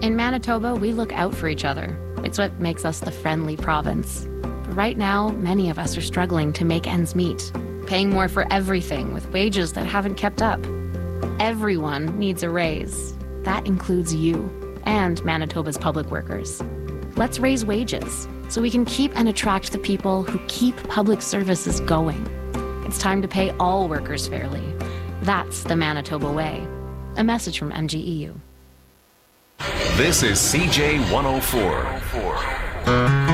In Manitoba, we look out for each other. It's what makes us the friendly province. But right now, many of us are struggling to make ends meet, paying more for everything with wages that haven't kept up. Everyone needs a raise. That includes you and Manitoba's public workers. Let's raise wages so we can keep and attract the people who keep public services going. It's time to pay all workers fairly. That's the Manitoba way. A message from MGEU. This is CJ 104.